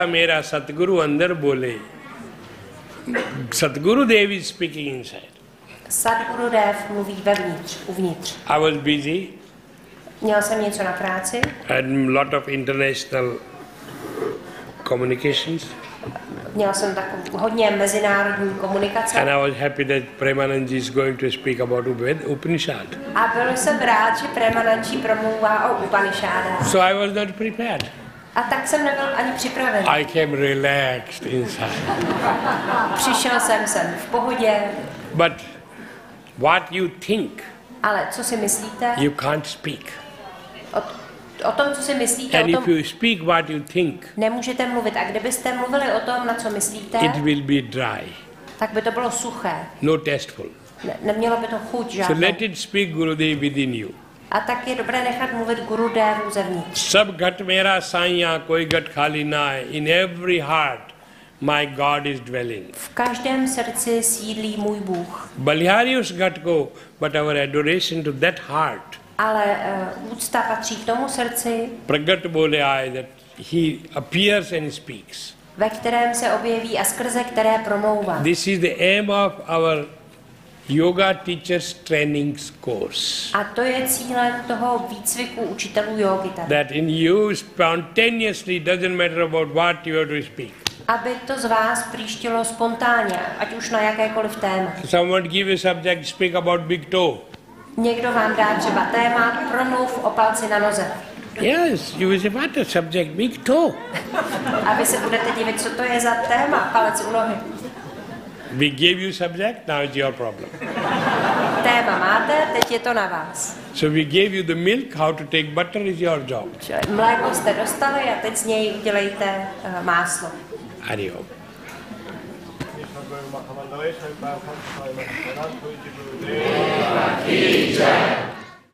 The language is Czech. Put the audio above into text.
मेरा सतगुरु अंदर बोले. Sadguru Dev is speaking inside. Sadguru Dev mluví uvnitř. I was busy. Měl jsem něco na práci. Had a lot of international communications. Měl jsem hodně mezinárodní komunikace. And I was happy that Premanandji is going to speak about Upanishad. A byl jsem rád, že Premanandji promluvá o Upanishadách. So I was not prepared. A tak jsem nebyl ani připraven. I came relaxed inside. Přišel jsem sem v pohodě. But what you think, ale co si myslíte? You can't speak. O tom, co si myslíte, and if you speak what you think, nemůžete mluvit. A kdybyste mluvili o tom, na co myslíte, it will be dry. Tak by to bylo suché. No tasteful. Nemělo by to chuť žádnou. So let it speak Gurudev within you. A tak je dobré nechat mluvit Gurudevu zevnitř. Sab ghat mera saiya, koi ghat khali na hai. In every heart my God is dwelling. V každém srdci sídlí můj Bůh. Balihari us ghat ko, but our adoration to that heart. Ale úcta patří k tomu srdci, Pragat bole aaye that he appears and speaks. Ve kterém se objeví a skrze které promlouvá. This is the aim of our Yoga Teachers Training Course. A to je cílem toho výcviku učitelů jógy tady. That in you spontaneously doesn't matter about what you have to speak. Aby to z vás příštilo spontánně, ať už na jakékoliv téma. Someone give a subject, speak about big toe. Někdo vám dá třeba téma, promluv o palci na noze. Yes, you will say, what a subject, big toe. A vy se budete divit, co to je za téma, palec u nohy. We gave you subject, now it's your problem. Téma máte, teď je to na vás. So we gave you the milk, how to take butter is your job. Mléko jste dostali a teď z něj udělejte máslo. Hari Om.